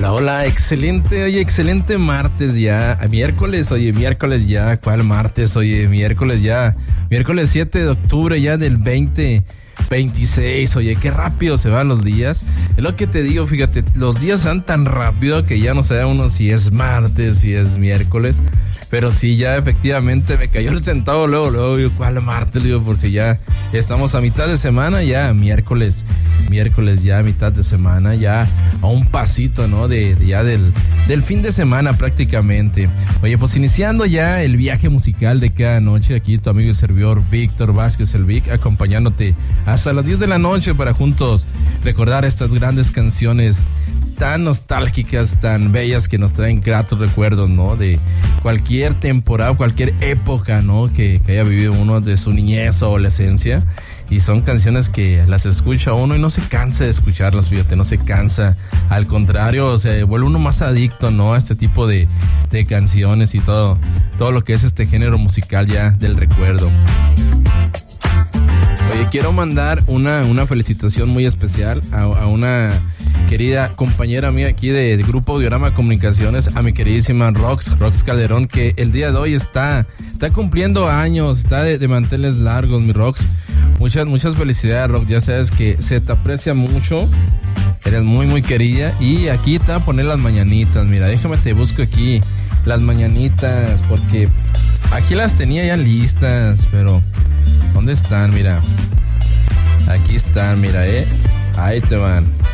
Hola, hola, excelente, oye, excelente martes ya, miércoles ya, ¿cuál martes? Oye, miércoles 7 de octubre ya del 2026, oye, qué rápido se van los días. Es lo que te digo, fíjate, los días van tan rápido que ya no sabe uno si es martes, si es miércoles. Pero sí, ya efectivamente me cayó el centavo luego, digo, ¿cuál martes? Digo, por si ya estamos a mitad de semana, ya miércoles ya a mitad de semana, ya a un pasito, ¿no? Del fin de semana prácticamente. Oye, pues iniciando ya el viaje musical de cada noche, aquí tu amigo y servidor Víctor Vázquez, el Vic, acompañándote hasta las 10 de la noche para juntos recordar estas grandes canciones tan nostálgicas, tan bellas, que nos traen gratos recuerdos, ¿no? De cualquier temporada, cualquier época, ¿no? Que haya vivido uno de su niñez o adolescencia. Y son canciones que las escucha uno y no se cansa de escucharlas, fíjate, no se cansa. Al contrario, se vuelve uno más adicto, ¿no? A este tipo de canciones y todo lo que es este género musical ya del recuerdo. Oye, quiero mandar una felicitación muy especial a una querida compañera mía aquí de Grupo Audiorama Comunicaciones, a mi queridísima Rox Calderón, que el día de hoy está cumpliendo años, está de manteles largos, mi Rox. Muchas felicidades, Rox, ya sabes que se te aprecia mucho, eres muy muy querida, y aquí te voy a poner las mañanitas. Mira, déjame te busco aquí las mañanitas, porque aquí las tenía ya listas, pero ¿dónde están? Mira, aquí están, mira, ahí te van.